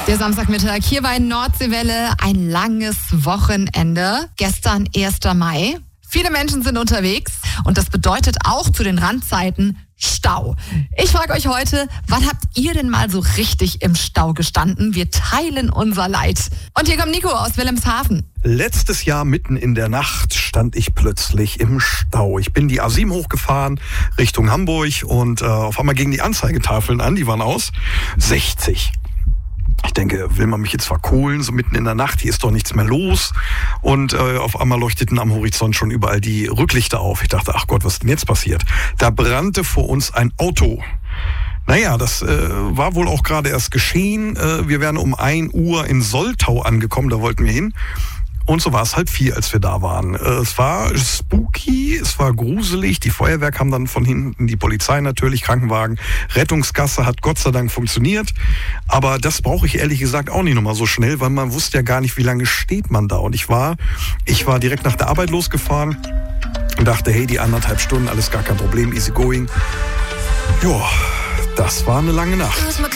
Der Samstagmittag hier bei Nordseewelle, ein langes Wochenende. Gestern 1. Mai. Viele Menschen sind unterwegs und das bedeutet auch zu den Randzeiten Stau. Ich frage euch heute, wann habt ihr denn mal so richtig im Stau gestanden? Wir teilen unser Leid. Und hier kommt Nico aus Wilhelmshaven. Letztes Jahr mitten in der Nacht stand ich plötzlich im Stau. Ich bin die A7 hochgefahren Richtung Hamburg und auf einmal gingen die Anzeigetafeln an, die waren aus. 60. Ich denke, will man mich jetzt verkohlen, so mitten in der Nacht, hier ist doch nichts mehr los. Und auf einmal leuchteten am Horizont schon überall die Rücklichter auf. Ich dachte, ach Gott, was ist denn jetzt passiert? Da brannte vor uns ein Auto. Naja, das war wohl auch gerade erst geschehen. Wir wären um 1 Uhr in Soltau angekommen, da wollten wir hin. Und so war es 3:30, als wir da waren. Es war spooky, es war gruselig. Die Feuerwehr kam dann von hinten, die Polizei natürlich, Krankenwagen, Rettungsgasse hat Gott sei Dank funktioniert. Aber das brauche ich ehrlich gesagt auch nicht nochmal so schnell, weil man wusste ja gar nicht, wie lange steht man da. Und ich war direkt nach der Arbeit losgefahren und dachte, hey, die 1,5 Stunden, alles gar kein Problem, easy going. Joa, das war eine lange Nacht.